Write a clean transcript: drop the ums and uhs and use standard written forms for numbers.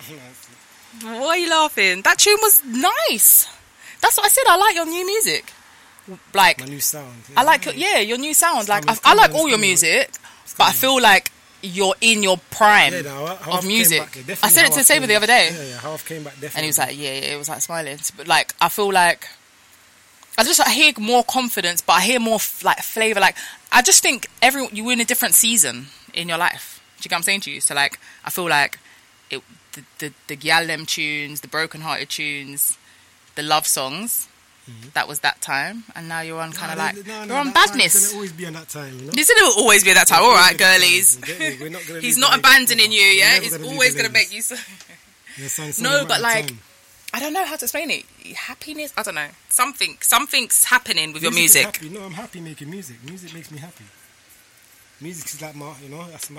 Why are you laughing? That tune was nice. That's what I said. I like your new music. Like My new sound. I like your new sound. Like I like all your music, but I feel like you're in your prime of music. I said it to Saber the other day. Yeah, how I've came back definitely. And he was like, yeah, it was like smiling. But like, I feel like I hear more confidence, but I hear more like flavor. Like, I just think you're in a different season in your life. Do you get what I'm saying to you? So like, I feel like the Gyalem tunes, the broken-hearted tunes, the love songs. That was that time, and now you're on kind of like you're on badness. It's gonna always be on that time, you know. You said it will always be at that time. All right, girlies. We're not gonna He's not abandoning you, yeah. He's gonna always leave gonna make you. No, but like, I don't know how to explain it. Happiness. I don't know. Something's happening with your music. No, I'm happy making music. Music makes me happy. Music is like that's my